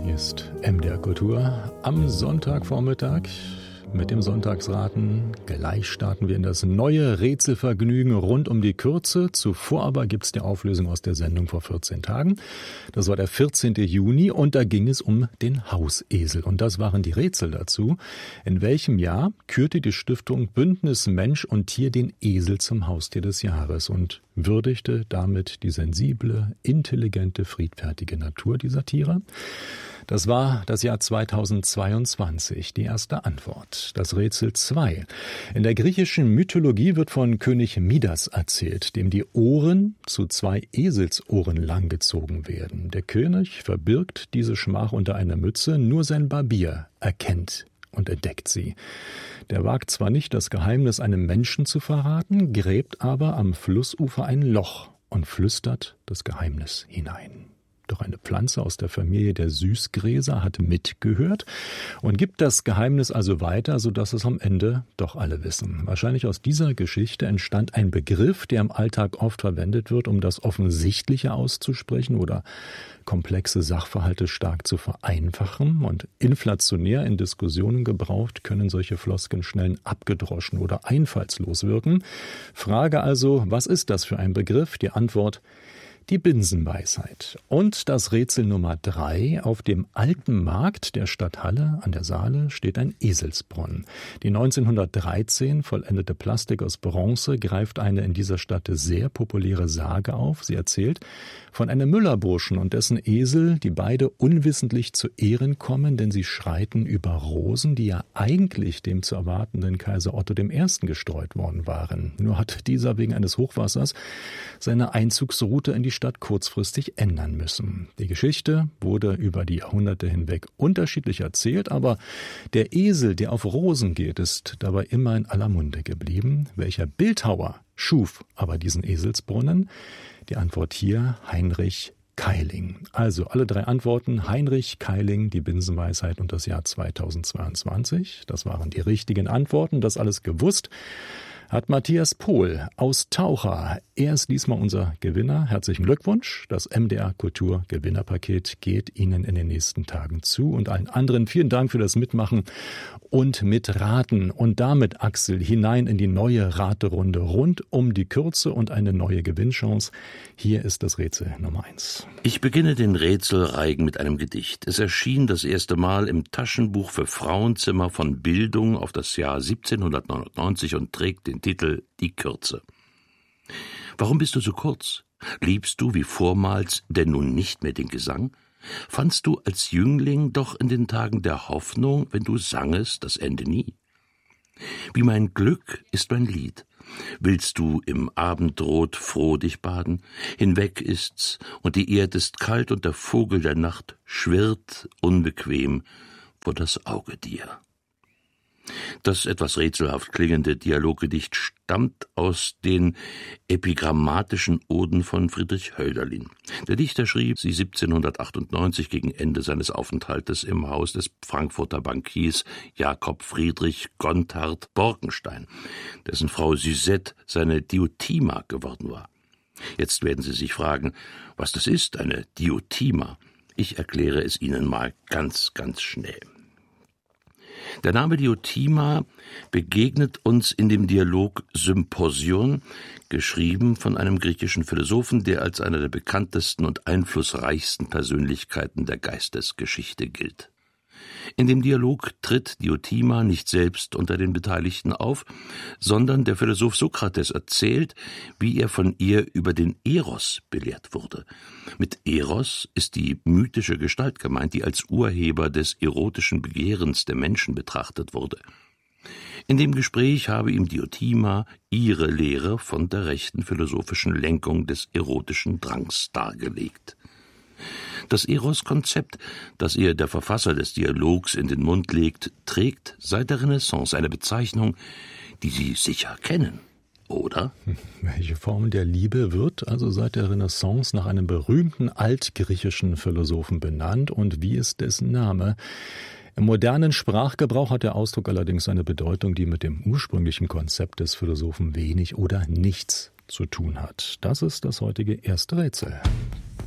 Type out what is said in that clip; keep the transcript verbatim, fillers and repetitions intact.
Hier ist M D R Kultur am Sonntagvormittag mit dem Sonntagsraten. Gleich starten wir in das neue Rätselvergnügen rund um die Kürze. Zuvor aber gibt es die Auflösung aus der Sendung vor vierzehn Tagen. Das war der vierzehnte Juni und da ging es um den Hausesel. Und das waren die Rätsel dazu. In welchem Jahr kürte die Stiftung Bündnis Mensch und Tier den Esel zum Haustier des Jahres und würdigte damit die sensible, intelligente, friedfertige Natur dieser Tiere? Das war das Jahr zweitausendzweiundzwanzig, die erste Antwort. Das Rätsel zwei. In der griechischen Mythologie wird von König Midas erzählt, dem die Ohren zu zwei Eselsohren langgezogen werden. Der König verbirgt diese Schmach unter einer Mütze, nur sein Barbier erkennt und entdeckt sie. Der wagt zwar nicht, das Geheimnis einem Menschen zu verraten, gräbt aber am Flussufer ein Loch und flüstert das Geheimnis hinein. Doch eine Pflanze aus der Familie der Süßgräser hat mitgehört und gibt das Geheimnis also weiter, sodass es am Ende doch alle wissen. Wahrscheinlich aus dieser Geschichte entstand ein Begriff, der im Alltag oft verwendet wird, um das Offensichtliche auszusprechen oder komplexe Sachverhalte stark zu vereinfachen. Und inflationär in Diskussionen gebraucht, können solche Floskeln schnell abgedroschen oder einfallslos wirken. Frage also, was ist das für ein Begriff? Die Antwort: die Binsenweisheit. Und das Rätsel Nummer drei. Auf dem alten Markt der Stadt Halle an der Saale steht ein Eselsbrunnen. Die neunzehnhundertdreizehn vollendete Plastik aus Bronze greift eine in dieser Stadt sehr populäre Sage auf. Sie erzählt von einem Müllerburschen und dessen Esel, die beide unwissentlich zu Ehren kommen, denn sie schreiten über Rosen, die ja eigentlich dem zu erwartenden Kaiser Otto der Erste gestreut worden waren. Nur hat dieser wegen eines Hochwassers seine Einzugsroute in die Stadt kurzfristig ändern müssen. Die Geschichte wurde über die Jahrhunderte hinweg unterschiedlich erzählt, aber der Esel, der auf Rosen geht, ist dabei immer in aller Munde geblieben. Welcher Bildhauer schuf aber diesen Eselsbrunnen? Die Antwort hier: Heinrich Keiling. Also alle drei Antworten: Heinrich Keiling, die Binsenweisheit und das Jahr zweitausendzweiundzwanzig. Das waren die richtigen Antworten. Das alles gewusst hat Matthias Pohl aus Taucher. Er ist diesmal unser Gewinner. Herzlichen Glückwunsch. Das M D R Kultur Gewinnerpaket geht Ihnen in den nächsten Tagen zu. Und allen anderen vielen Dank für das Mitmachen und Mitraten. Und damit, Axel, hinein in die neue Raterunde rund um die Kürze und eine neue Gewinnchance. Hier ist das Rätsel Nummer eins. Ich beginne den Rätselreigen mit einem Gedicht. Es erschien das erste Mal im Taschenbuch für Frauenzimmer von Bildung auf das Jahr siebzehnhundertneunundneunzig und trägt den Titel Die Kürze. Warum bist du so kurz? Liebst du wie vormals denn nun nicht mehr den Gesang? Fandst du als Jüngling doch in den Tagen der Hoffnung, wenn du sangest, das Ende nie? Wie mein Glück ist mein Lied. Willst du im Abendrot froh dich baden? Hinweg ist's, und die Erd ist kalt, und der Vogel der Nacht schwirrt unbequem vor das Auge dir. Das etwas rätselhaft klingende Dialoggedicht stammt aus den epigrammatischen Oden von Friedrich Hölderlin. Der Dichter schrieb sie siebzehnhundertachtundneunzig gegen Ende seines Aufenthaltes im Haus des Frankfurter Bankiers Jakob Friedrich Gontard Borkenstein, dessen Frau Suzette seine Diotima geworden war. Jetzt werden Sie sich fragen, was das ist, eine Diotima. Ich erkläre es Ihnen mal ganz, ganz schnell. Der Name Diotima begegnet uns in dem Dialog Symposion, geschrieben von einem griechischen Philosophen, der als einer der bekanntesten und einflussreichsten Persönlichkeiten der Geistesgeschichte gilt. In dem Dialog tritt Diotima nicht selbst unter den Beteiligten auf, sondern der Philosoph Sokrates erzählt, wie er von ihr über den Eros belehrt wurde. Mit Eros ist die mythische Gestalt gemeint, die als Urheber des erotischen Begehrens der Menschen betrachtet wurde. In dem Gespräch habe ihm Diotima ihre Lehre von der rechten philosophischen Lenkung des erotischen Drangs dargelegt. Das Eros-Konzept, das ihr der Verfasser des Dialogs in den Mund legt, trägt seit der Renaissance eine Bezeichnung, die Sie sicher kennen, oder? Welche Form der Liebe wird also seit der Renaissance nach einem berühmten altgriechischen Philosophen benannt und wie ist dessen Name? Im modernen Sprachgebrauch hat der Ausdruck allerdings eine Bedeutung, die mit dem ursprünglichen Konzept des Philosophen wenig oder nichts zu tun hat. Das ist das heutige erste Rätsel.